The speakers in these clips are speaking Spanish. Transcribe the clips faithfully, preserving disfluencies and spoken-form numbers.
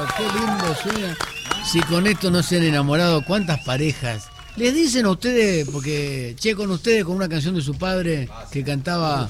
qué lindo suena. Si con esto no se han enamorado, ¿cuántas parejas? Les dicen a ustedes, porque che con ustedes con una canción de su padre que cantaba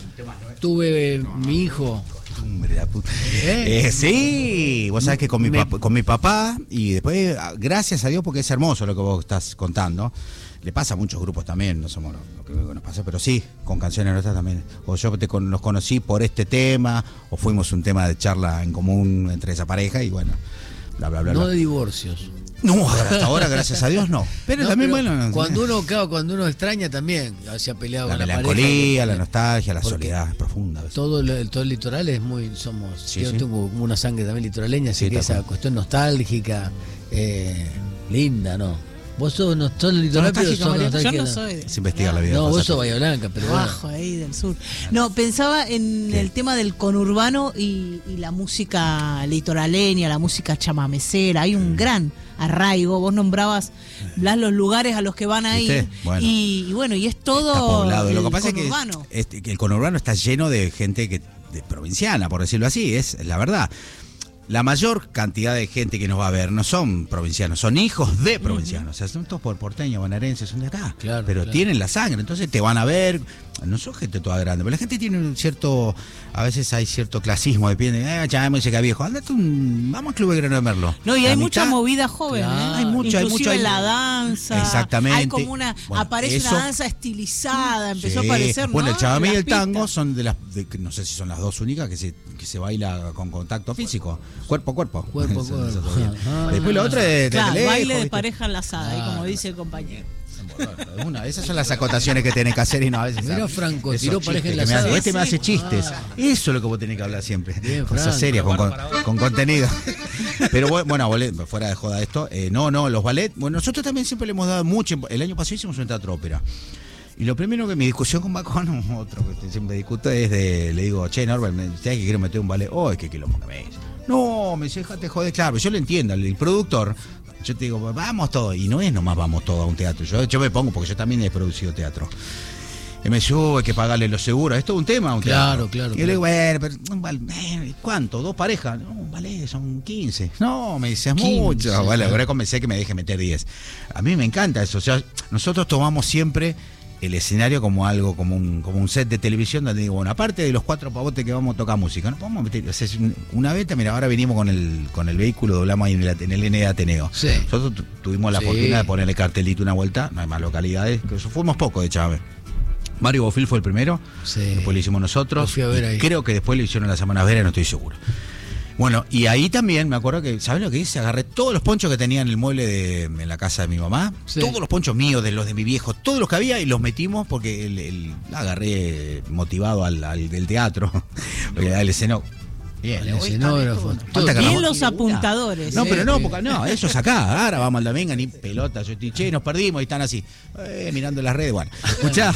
Tuve mi hijo. La puta. ¿Eh? Eh, sí, vos sabés que con mi, papá, con mi papá, y después, gracias a Dios, porque es hermoso lo que vos estás contando. Le pasa a muchos grupos también, no somos lo que nos pasa, pero sí, con canciones nuestras también. O yo te con, los conocí por este tema, o fuimos un tema de charla en común entre esa pareja, y bueno, bla, bla, bla. No bla. de divorcios. No, hasta ahora, gracias a Dios, no. Pero no, también, pero bueno. Cuando uno, claro, cuando uno extraña también, se ha peleado la con la melancolía, pareja. la nostalgia, la soledad es profunda. Todo el, todo el litoral es muy, somos, Sí, yo sí. tengo una sangre también litoraleña, así Sí, que esa cual. cuestión nostálgica, eh, linda, ¿no? Vos sos, no, sos litoral, pero sos María? nostálgica. Yo no soy de... Se investiga la vida. No, vos pasa sos todo. Bahía Blanca, pero bueno. Abajo ahí del sur. No, pensaba en ¿Qué? el tema del conurbano y, y la música litoraleña, la música chamamecera. Hay un gran arraigo. Vos nombrabas, Blas, los lugares a los que van a ir. ¿Viste? Bueno. Y, y bueno, y es todo Está poblado. Lo que el pasa conurbano. es que, es que el conurbano está lleno de gente que de provinciana, por decirlo así, es la verdad. La mayor cantidad de gente que nos va a ver no son provincianos, son hijos de provincianos. Uh-huh. O sea, son todos por porteños, bonaerenses, son de acá. Claro, pero claro. tienen la sangre, entonces te van a ver. No son gente toda grande, pero la gente tiene un cierto. A veces hay cierto clasismo, depende. Eh, ya me dice que viejo, andate un. Vamos al Club de Grano de Merlo. No, y La hay mitad, mucha movida joven, Claro. ¿eh? Hay mucho, hay Inclusive mucho, hay- la danza. Exactamente. Hay como una, Bueno, aparece eso- una danza estilizada, empezó Sí. a aparecer, ¿no? Bueno, el chamamé y En el las pistas. tango son de las, de- no sé si son las dos únicas que se, que se baila con contacto físico, cuerpo a cuerpo. Cuerpo a Eso- eso cuerpo. todavía. Ah. Después lo otro es de, Claro, de lejos, baile de ¿viste? pareja enlazada, ahí Claro. como dice el compañero. Una, esas son las acotaciones que tenés que hacer y no a veces. Mirá, Franco, esos tiró chistes pareja que me enlazada. hace- Este me Sí, hace sí. chistes. Ah. Eso es lo que vos tenés que hablar siempre. Bien, Cosas Franco. serias, con, con, con contenido. Pero bueno, bueno, ballet, fuera de joda esto. Eh, no, no, los ballet. Bueno, nosotros también siempre le hemos dado mucho. El año pasado hicimos un teatro ópera. Y lo primero que mi discusión con Bacón, otro que siempre discuto, es de. Le digo, che, Norbert, ¿sabes que quiero meter un ballet? Oh, es que quilombo que me dice. No, me dice, déjate joder, claro, yo lo entiendo, el, el productor, yo te digo, vamos todos, y no es nomás vamos todos a un teatro, yo, yo me pongo, porque yo también he producido teatro. Y me dice, oh, hay que pagarle los seguros, es todo un tema, un Claro, teatro. claro, Y yo le digo, claro. bueno, pero, un ballet, eh, ¿cuánto? ¿Dos parejas? No, un ballet, son quince. No, me dice, es quince, mucho. Bueno, sí. ahora comencé que me deje meter diez. A mí me encanta eso, o sea, nosotros tomamos siempre el escenario como algo, como un, como un set de televisión donde digo, bueno, aparte de los cuatro pavotes que vamos a tocar música, ¿no? Vamos a meter, o sea, es un- una vez, mira, ahora venimos con el, con el vehículo, doblamos ahí en el, en el N de Ateneo. Sí. Nosotros tu- tuvimos la Sí. fortuna de ponerle cartelito una vuelta, no hay más localidades, que eso fuimos poco de Chávez. Mario Bofil fue el primero, Sí. después lo hicimos nosotros, Lo fui a ver y ahí. creo que después lo hicieron las Semanas Veras, no estoy seguro. Bueno, y ahí también me acuerdo que, ¿sabes lo que hice? Agarré todos los ponchos que tenía en el mueble de, en la casa de mi mamá, Sí. todos los ponchos míos, de los de mi viejo, todos los que había, y los metimos porque el, el- agarré motivado al, al del teatro, porque al escenario. Bien, El ¿eh? Hoy escenógrafo, está- todo. falta que Bien hagamos- los apuntadores. No, ¿eh? pero no, Sí. porque no, eso es acá. Ahora vamos al domingo, ni pelota. Yo estoy, che, nos perdimos y están así, eh, mirando las redes. Bueno, escuchá.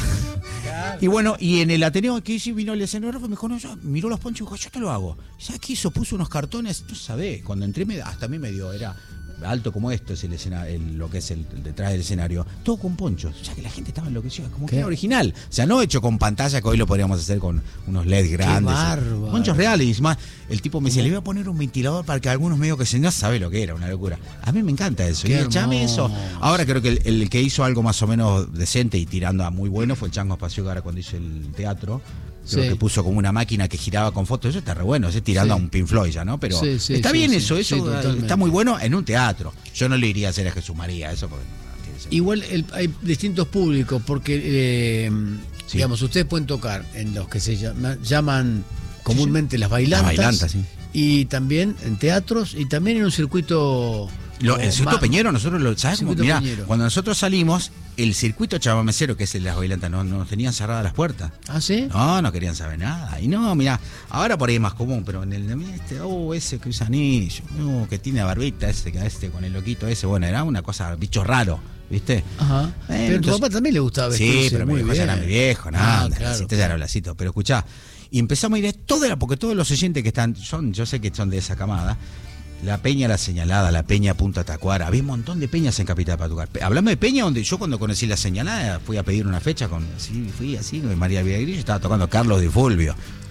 Y bueno, y en el Ateneo que hice vino el escenógrafo, me dijo, no, yo, miró los ponchos y dijo, yo te lo hago. ¿Sabes qué hizo? Puso unos cartones, tú sabés, cuando entré me, hasta a mí me dio, era alto como esto es el escenario, el- lo que es el, el detrás del escenario, todo con ponchos. O sea que la gente estaba enloquecida, como que ¿Qué? era original. O sea, no hecho con pantalla, que hoy lo podríamos hacer con unos L E D grandes. bárbaro. Ponchos reales. Y encima, el tipo me decía, le iba a poner un ventilador para que algunos medios que se no sabe lo que era, una locura. A mí me encanta eso. Qué Y echame eso. hermoso. Ahora creo que el, el que hizo algo más o menos decente y tirando a muy bueno fue el Chango Espacio Gara cuando hizo el teatro. Creo Sí. que puso como una máquina que giraba con fotos. Eso está re bueno, ese tirando Sí. a un Pink Floyd ya, ¿no? Pero Sí, sí, está sí, bien sí. eso, eso Sí, eh, totalmente. está muy bueno en un teatro. Yo no le iría a hacer a Jesús María, eso porque no, tiene sentido. Igual el- hay distintos públicos, porque, eh, Sí. digamos, ustedes pueden tocar en los que se llama- llaman comúnmente las bailantas. Las bailantas, sí. Y también en teatros y también en un circuito. Lo- como el circuito más- Peñero, nosotros lo ¿sabes cómo? Circuito Mirá, Peñero. cuando nosotros salimos, el circuito chamamecero, que es el de las bailantas, no, nos tenían cerradas las puertas. ¿Ah, sí? No, no querían saber nada. Y no, mirá, ahora por ahí es más común, pero en el de este, oh, ese que usa anillo, no, que tiene barbita, ese, que este con el loquito ese, bueno, era una cosa, bicho raro, ¿viste? Ajá. Eh, Pero a tu entonces- papá también le gustaba vestirse. Sí, pero mi muy viejo ya bien. era mi viejo, nada, Ah, claro. este ya era blacito. Pero escuchá, y empezamos a ir a toda la, porque todos los oyentes que están, son, yo sé que son de esa camada, la Peña La Señalada, la Peña Punta Tacuara, había un montón de peñas en Capital para tocar. Pe- Hablando de peña, donde yo cuando conocí La Señalada fui a pedir una fecha con, así, fui así, con María Vilagrillo, estaba tocando Carlos Di Fulvio.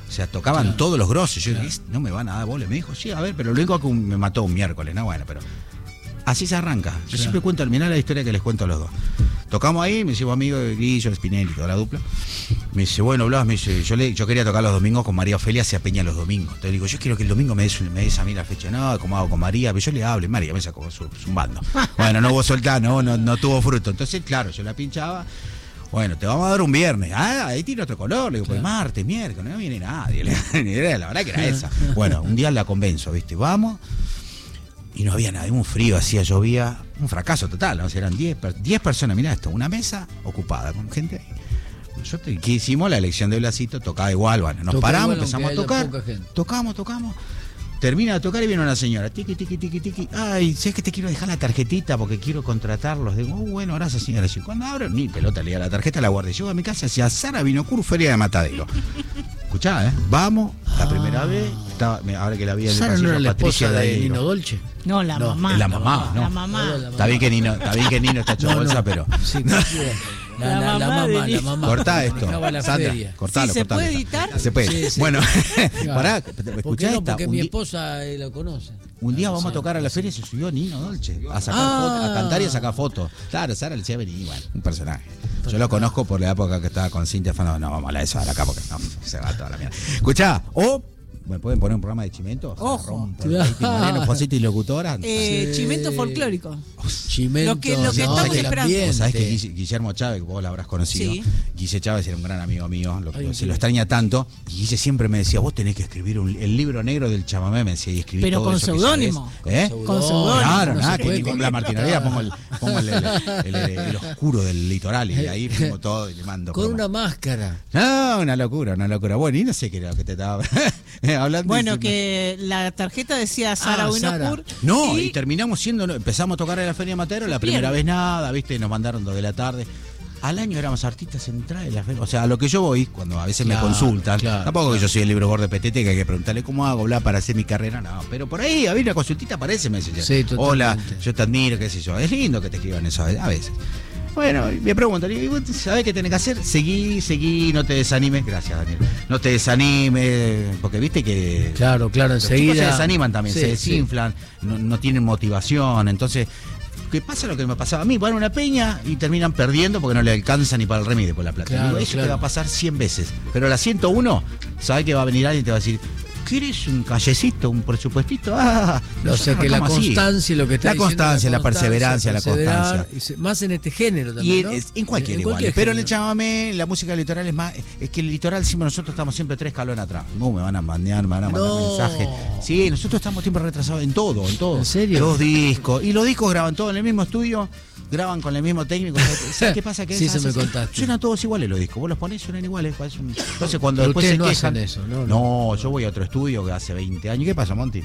O sea, tocaban Claro. todos los grosos. Yo Claro. dije, no me van a dar bola. Me dijo, sí, a ver, pero lo único que me mató un miércoles, ¿no? Bueno, pero así se arranca. Yo Claro. siempre cuento, mirá la historia que les cuento a los dos. Tocamos ahí, me llevo amigo de Guillo, Spinelli, toda la dupla. Me dice, bueno, Blas, me dice, yo, le, yo quería tocar los domingos con María Ofelia, se apeña los domingos. Entonces digo, yo quiero que el domingo me des, me des a mí la fecha. No, como hago con María, pero yo le hablo, y María me sacó su, su bando. Bueno, no hubo soltar, no, no, no tuvo fruto. Entonces, claro, yo la pinchaba. Bueno, te vamos a dar un viernes. Ah, ahí tiene otro color. Le digo, pues Claro. martes, miércoles, no viene nadie. La verdad que era esa. Bueno, un día la convenzo, ¿viste? Vamos. Y no había nada, un frío, hacía, llovía, un fracaso total, ¿no? O sea, eran diez personas, mirá esto, una mesa ocupada con gente ahí. Nosotros, ¿qué hicimos? La elección de Blasito, tocaba igual, bueno, nos Toca paramos, igual, empezamos a aunque haya tocar, poca gente. tocamos, tocamos, termina de tocar y viene una señora, tiqui, tiqui, tiqui, tiqui, ay, ¿sabes que te quiero dejar la tarjetita porque quiero contratarlos? Digo, oh, bueno, gracias señora, y cuando abro, ni pelota, le da la tarjeta, la guardé, llego a mi casa, hacia Sara Vinocur, Feria de Matadero. Escuchá, ¿eh? Vamos, la Ah. primera vez, estaba, ahora que la vi en el ¿Sara no pasillo, era la Patricia esposa de Dairo. Nino Dolce? No, la No, mamá. es la mamá, ¿no? La mamá. Está bien que Nino, está bien que Nino está hecho No, bolsa, no. pero. Sí, cualquiera. La, La la, la mamá mamá, de la Nino. mamá. Cortá esto. Manejaba la Sandra, feria. cortalo, Sí, ¿se cortalo. puede editar? Se puede. Sí, sí. Bueno, Claro. pará, ¿Por qué escuchá no? esta. Porque Un, mi di- esposa eh, lo conoce. un día vamos a Sí, tocar a la sí. feria y se subió Nino Dolce a sacar Ah. fotos, a cantar y a sacar fotos. Claro, Sara le decía venir, bueno, un personaje. Yo lo conozco por la época que estaba con Cintia Fano. No, vamos a la de eso ahora acá porque no, se va toda la mierda. Escuchá, o ¿me pueden poner un programa de Chimento? Ojo. Rompo el rating, Mariano Fosito y locutora. Eh, Sí. Chimento folclórico. Chimento, Lo que- lo que no, estamos el esperando. ambiente. Vos sabés que Guille- Guillermo Chávez, que vos lo habrás conocido, Sí. Guille Chávez era un gran amigo mío, lo, Ay, se qué lo extraña tanto, y Guille siempre me decía, vos tenés que escribir un- el libro negro del chamamé, me decía, y escribir Pero todo con eso que seudónimo. sabés. ¿Eh? Con seudónimo. Claro, No nada, se que puede ni con con- la martinaria pongo el, pongo el, el- el- el- el oscuro del litoral y ahí pongo todo y le mando. Con promo. una máscara. No, una locura, una locura. Bueno, y no sé qué era lo que te estaba hablando. Bueno, y- que la tarjeta decía Sara Ah, Winocur. No, y, terminamos siendo, empezamos a tocar en la Feria de Matadero, la primera Bien. vez nada, viste, nos mandaron dos de la tarde. Al año éramos artistas centrales de la feria. O sea, a lo que yo voy, cuando a veces Claro, me consultan, claro, tampoco que claro. yo soy el libro gordo de Petete, que hay que preguntarle cómo hago, bla, para hacer mi carrera, no. Pero por ahí, había una consultita, parece, me dice. Sí, totalmente. Hola, yo te admiro, qué sé yo. Es lindo que te escriban eso a veces. Bueno, y me preguntan, ¿y vos sabés qué tenés que hacer? Seguí, seguí, no te desanimes. Gracias, Daniel. No te desanimes, porque viste que Claro, claro, los enseguida. chicos se desaniman también, Sí, se sí. desinflan, no, no tienen motivación. Entonces, ¿qué pasa lo que me pasaba a mí? Van a una peña y terminan perdiendo porque no le alcanza ni para el remedio por la plata. Claro, Digo, eso claro. te va a pasar cien veces. Pero a la ciento uno, ¿sabes que va a venir alguien y te va a decir, ¿quieres un callecito, un presupuestito? Ah, O nosotros sea que la arrancamos así. constancia y lo que está La diciendo, constancia, la perseverancia, la perseverar, constancia. y se- más en este género Y también, en, ¿no? es- en cualquier igual. Pero en el chamamé, la música litoral es más. Es que el litoral siempre nosotros estamos siempre tres escalones atrás. No, me van a mandar, me van a mandar No. mensajes. Sí, nosotros estamos siempre retrasados en todo, en todo. ¿En serio? Los discos. Y los discos graban todo en el mismo estudio, graban con el mismo técnico. ¿Sabes qué pasa? Que Sí, esas- se me esas- contaste. Suenan todos iguales los discos. Vos los ponés, suenan iguales. parece un- Entonces cuando Pero después se ustedes no quejan. hacen eso, ¿no? No, yo voy a otro estudio que hace veinte años. ¿Qué pasa, Monty?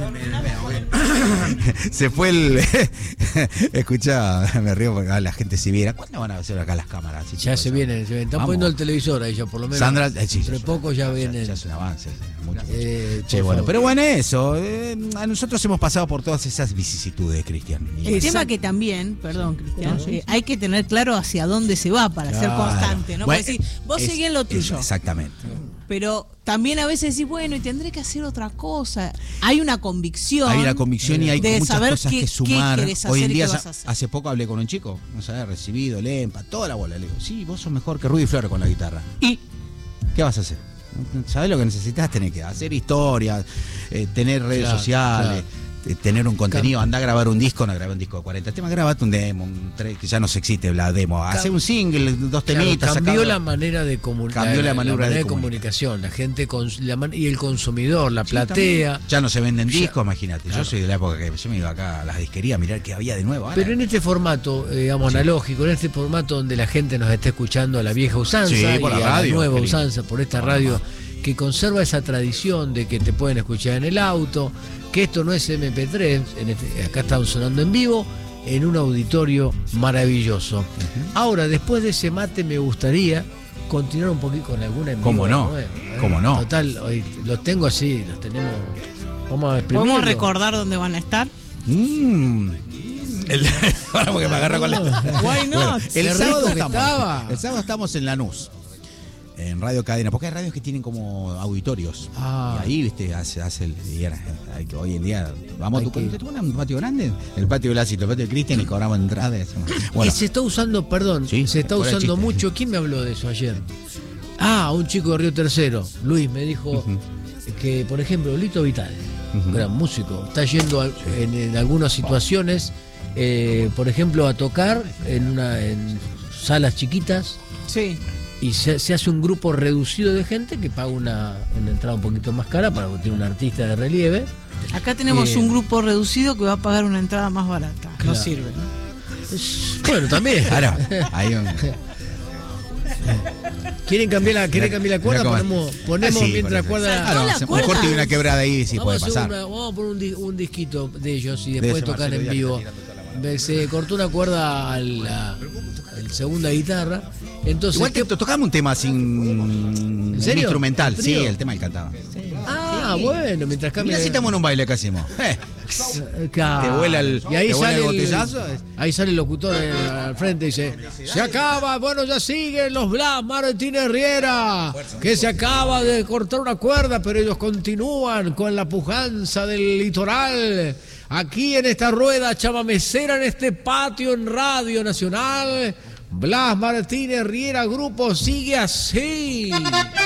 Se fue el. Escucha, me río porque ah, la gente si viera. ¿Cuándo van a hacer acá las cámaras? Así, Ya chicos? se vienen, se vienen. Están Vamos. poniendo el televisor ahí ya, por lo menos. Sandra, eh, sí, Entre ya poco ya ya- vienen. Ya es un avance, sí, mucho, mucho. Eh, Che, por bueno, favor. pero bueno, eso. eh, a nosotros hemos pasado por todas esas vicisitudes, Cristian. Y- El Exacto. tema que también, perdón, Cristian, No, sí, eh, hay que tener claro hacia dónde se va para ser Claro. constante, ¿no? Bueno, Porque decir, vos es- seguí en lo eso, tuyo, exactamente. pero también a veces decís, bueno, y tendré que hacer otra cosa. Hay una convicción. Hay una convicción y hay de muchas saber cosas qué- que qué sumar. querés Hoy en hacer y día, qué sa- vas a hacer. hace poco hablé con un chico, no sé, recibido, Lempa, toda la bola. Le digo, sí, vos sos mejor que Rudy Flores con la guitarra. ¿Y qué vas a hacer? ¿Sabés lo que necesitas? Tenés que hacer historias, eh, tener redes Claro, sociales, eh, tener un contenido. Cam- Andá a grabar un disco, no grabé un disco de cuarenta temas, grabate un demo, un tre- que ya no se existe la demo. Hacé un single, dos Claro, temitas. cambió sacalo. la manera de comunicar. Cambió la manera de comunicación. La gente cons- la man- y el consumidor, la Sí, platea. también. Ya no se venden Ya. discos, imagínate. Claro. Yo soy de la época que yo me iba acá a las disquerías a mirar qué había de nuevo. Ahora, Pero en este formato, eh, digamos, analógico, en este formato donde la gente nos está escuchando a la vieja usanza Sí, y por la a radio, la nueva qué lindo. usanza, por esta Por la radio radio. que conserva esa tradición de que te pueden escuchar en el auto, que esto no es eme pe tres, en este- acá están sonando en vivo, en un auditorio maravilloso. Ahora, después de ese mate, me gustaría continuar un poquito con alguna en ¿Cómo vivo no? nueva, ¿eh? ¿Cómo no? Total, hoy los tengo así, los tenemos. Vamos a ¿Podemos exprimirlo. recordar dónde van a estar? Mm. El, ahora porque me agarra con la. Why not? el Qué sábado rico que estamos, estaba. el sábado estamos en Lanús. en Radio Cadena, porque hay radios que tienen como auditorios. Ah. Y ahí, viste, hace, hace el. Y era, hay que, hoy en día, vamos, Hay ¿tú, que- ¿tú tenés un patio grande? El patio de Blasito, el patio de Cristian y cobramos entradas. Bueno, Y se está usando, perdón, Sí, se está fuera de usando chiste. mucho. ¿Quién me habló de eso ayer? Ah, un chico de Río Tercero, Luis, me dijo Ujú. que, por ejemplo, Lito Vitale, Ujú. gran músico, está yendo a- en, en algunas situaciones, eh, por ejemplo, a tocar en, una, en salas chiquitas Sí. y se, se hace un grupo reducido de gente que paga una, una entrada un poquito más cara para que tiene un artista de relieve. Acá tenemos Eh, un grupo reducido que va a pagar una entrada más barata. No Claro. sirve, ¿no? Es- bueno, también. claro, ahí un- ¿Quieren cambiar la, ¿quieren cambiar la cuerda? Mira cómo- Ponemos, ponemos Ah, sí, mientras por cuerda. ejemplo. Claro, la se- un cuerda. corte y una quebrada ahí sí vamos, puede a hacer pasar. una- vamos a poner un, di- un disquito de ellos y De después ese tocar Marcelo en Díaz que vivo. está tirando toda la mano. Se cortó una cuerda a la, a la segunda guitarra. Entonces, Igual que ¿qué- tocamos un tema sin. ¿En serio? Instrumental, ¿En sí, trío? el tema que cantaba. Ah, bueno, mientras cambia. Mira si estamos en un baile que hacemos. Eh, Claro. Te vuela el- y ahí te vuela sale el botellazo. ahí sale el locutor eh, al frente y dice: se acaba, bueno, ya siguen los Blas Martínez Riera, que se acaba de cortar una cuerda, pero ellos continúan con la pujanza del litoral. Aquí en esta rueda chamamecera, en este patio en Radio Nacional, Blas Martínez Riera Grupo sigue así.